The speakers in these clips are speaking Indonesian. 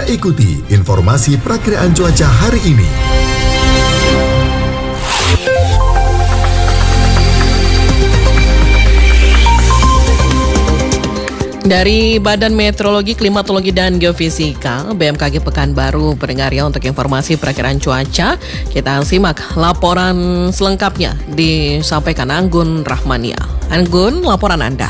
Kita ikuti informasi perakiraan cuaca hari ini. Dari Badan Meteorologi, Klimatologi, dan Geofisika BMKG Pekanbaru, pendengar ya, untuk informasi perakiraan cuaca. Kita simak laporan selengkapnya disampaikan Anggun Rahmania. Anggun, laporan Anda.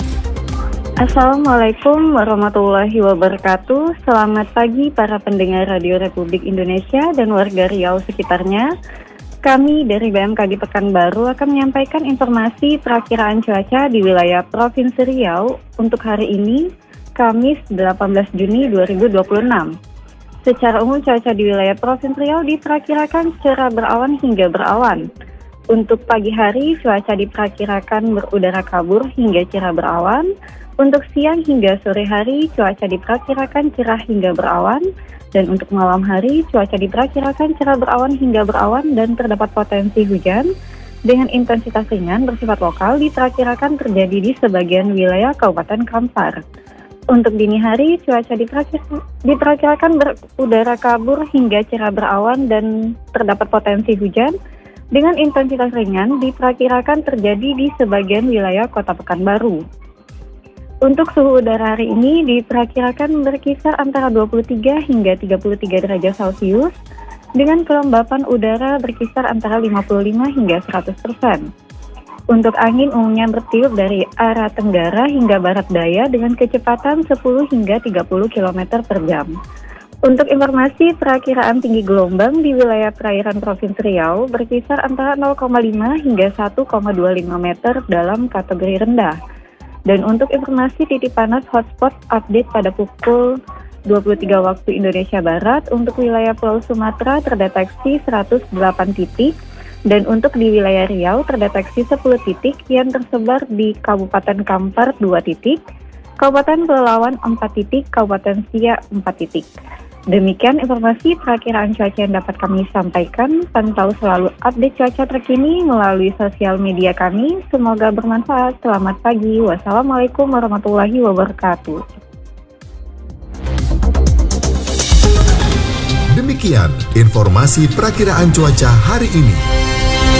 Assalamualaikum warahmatullahi wabarakatuh. Selamat pagi para pendengar Radio Republik Indonesia dan warga Riau sekitarnya. Kami dari BMKG Pekanbaru akan menyampaikan informasi perakiraan cuaca di wilayah Provinsi Riau untuk hari ini, Kamis 18 Juni 2026. Secara umum cuaca di wilayah Provinsi Riau diperkirakan cerah berawan hingga berawan. Untuk pagi hari, cuaca diperkirakan berudara kabur hingga cerah berawan. Untuk siang hingga sore hari, cuaca diperkirakan cerah hingga berawan. Dan untuk malam hari, cuaca diperkirakan cerah berawan hingga berawan dan terdapat potensi hujan dengan intensitas ringan bersifat lokal diperkirakan terjadi di sebagian wilayah Kabupaten Kampar. Untuk dini hari, cuaca diperkirakan berudara kabur hingga cerah berawan dan terdapat potensi hujan dengan intensitas ringan diperkirakan terjadi di sebagian wilayah Kota Pekanbaru. Untuk suhu udara hari ini diperkirakan berkisar antara 23 hingga 33 derajat Celcius dengan kelembapan udara berkisar antara 55 hingga 100%. Untuk angin umumnya bertiup dari arah tenggara hingga barat daya dengan kecepatan 10 hingga 30 km per jam. Untuk informasi perakiraan tinggi gelombang di wilayah perairan Provinsi Riau berkisar antara 0,5 hingga 1,25 meter dalam kategori rendah. Dan untuk informasi titik panas hotspot update pada pukul 23 waktu Indonesia Barat, untuk wilayah Pulau Sumatera terdeteksi 108 titik, dan untuk di wilayah Riau terdeteksi 10 titik yang tersebar di Kabupaten Kampar 2 titik, Kabupaten Pelalawan 4 titik, Kabupaten Siak 4 titik. Demikian informasi perakiraan cuaca yang dapat kami sampaikan. Pantau selalu update cuaca terkini melalui sosial media kami. Semoga bermanfaat. Selamat pagi. Wassalamualaikum warahmatullahi wabarakatuh. Demikian informasi perakiraan cuaca hari ini.